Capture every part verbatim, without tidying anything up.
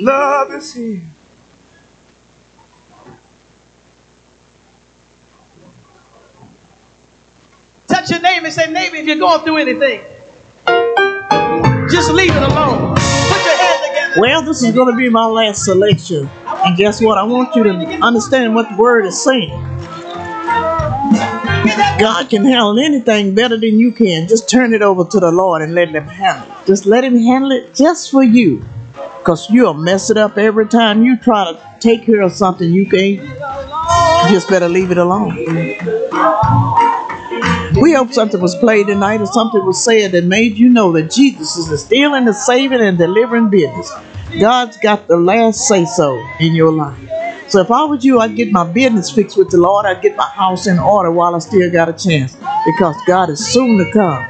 Love is here. Touch your neighbor and say, neighbor, if you're going through anything, just leave it alone. Put your hands together. Well, this is going to be my last selection. And guess what? I want you to understand what the word is saying. God can handle anything better than you can. Just turn it over to the Lord and let him handle it. Just let him handle it just for you. Because you'll mess it up every time you try to take care of something you can't. You just better leave it alone. We hope something was played tonight or something was said that made you know that Jesus is still in the saving and delivering business. God's got the last say-so in your life. So if I was you, I'd get my business fixed with the Lord. I'd get my house in order while I still got a chance. Because God is soon to come.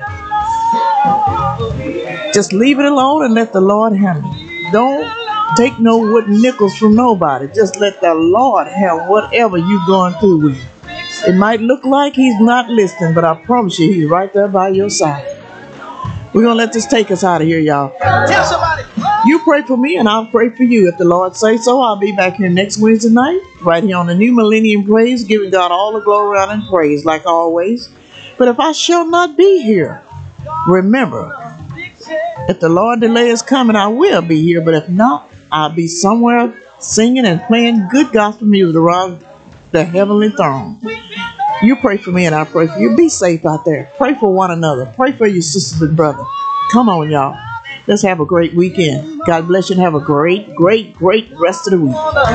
Just leave it alone and let the Lord handle it. Don't take no wooden nickels from nobody. Just let the Lord have whatever you're going through with. It might look like he's not listening, but I promise you, he's right there by your side. We're going to let this take us out of here, y'all. Tell somebody. You pray for me, and I'll pray for you. If the Lord say so, I'll be back here next Wednesday night, right here on the New Millennium Praise, giving God all the glory, honor, and praise, like always. But if I shall not be here, remember, if the Lord delay is coming, I will be here. But if not, I'll be somewhere singing and playing good gospel music around the heavenly throne. You pray for me and I pray for you. Be safe out there. Pray for one another. Pray for your sisters and brothers. Come on, y'all. Let's have a great weekend. God bless you and have a great, great, great rest of the week.